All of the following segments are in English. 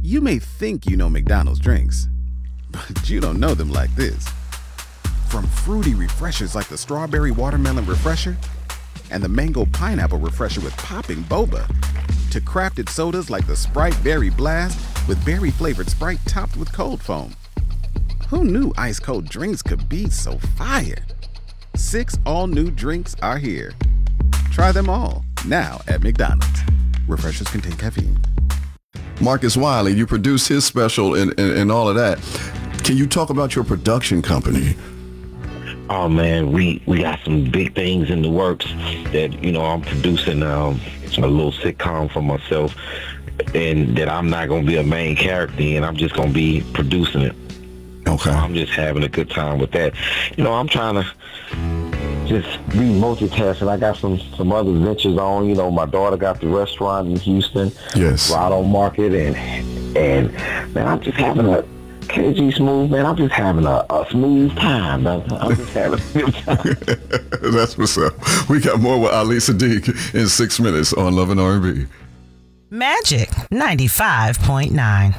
You may think you know McDonald's drinks, but you don't know them like this. From fruity refreshers like the Strawberry Watermelon Refresher and the Mango Pineapple Refresher with popping boba, to crafted sodas like the Sprite Berry Blast with berry-flavored Sprite topped with cold foam. Who knew ice-cold drinks could be so fire? 6 all-new drinks are here. Try them all, now at McDonald's. Refreshers contain caffeine. Marcus Wiley, you produce his special and all of that. Can you talk about your production company? Oh man, we got some big things in the works that, I'm producing a little sitcom for myself, and that I'm not going to be a main character in. I'm just going to be producing it. Okay. So I'm just having a good time with that. I'm trying to just be multitasking. I got some other ventures on. My daughter got the restaurant in Houston. Yes. Right on Market, and man, I'm just having a KG Smooth, man. I'm just having a smooth time, man. I'm just having a good time. That's what's up. We got more with Ali Siddiq in 6 minutes on Love and R&B. Magic 95.9.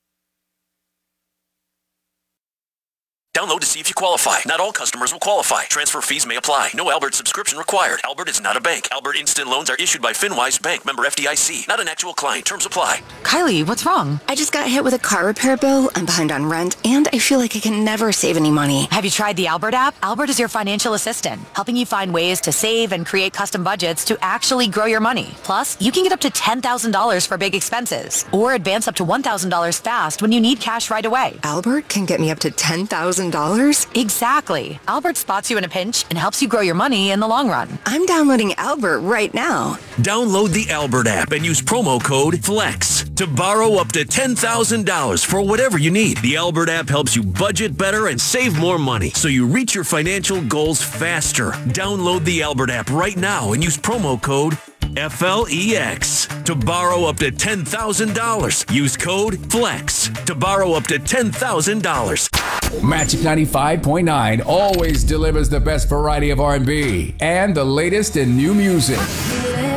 Download to see if you qualify. Not all customers will qualify. Transfer fees may apply. No Albert subscription required. Albert is not a bank. Albert Instant Loans are issued by FinWise Bank, member FDIC. Not an actual client. Terms apply. Kylie, what's wrong? I just got hit with a car repair bill. I'm behind on rent, and I feel like I can never save any money. Have you tried the Albert app? Albert is your financial assistant, helping you find ways to save and create custom budgets to actually grow your money. Plus, you can get up to $10,000 for big expenses, or advance up to $1,000 fast when you need cash right away. Albert can get me up to $10,000? Exactly. Albert spots you in a pinch and helps you grow your money in the long run. I'm downloading Albert right now. Download the Albert app and use promo code FLEX to borrow up to $10,000 for whatever you need. The Albert app helps you budget better and save more money so you reach your financial goals faster. Download the Albert app right now and use promo code FLEX to borrow up to $10,000. Use code FLEX to borrow up to $10,000. Magic 95.9 always delivers the best variety of R&B and the latest in new music.